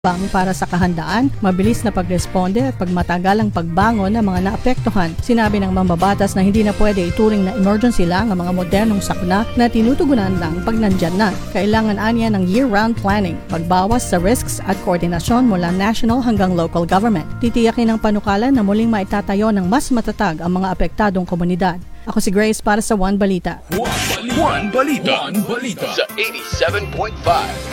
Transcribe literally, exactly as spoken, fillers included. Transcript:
Bang para sa kahandaan, mabilis na pagresponde at pagmatagalang pagbangon ng mga naapektuhan. Sinabi ng mambabatas na hindi na pwede ituring na emergency lang ang mga modernong sakuna na tinutugunan lang pag nandyan na. Kailangan aniya ng year-round planning, pagbawas sa risks at koordinasyon mula national hanggang local government. Titiyakin ng panukalan na muling maitatayo ng mas matatag ang mga apektadong komunidad. Ako si Grace para sa One Balita. One Balita, One Balita, One Balita sa eighty-seven point five.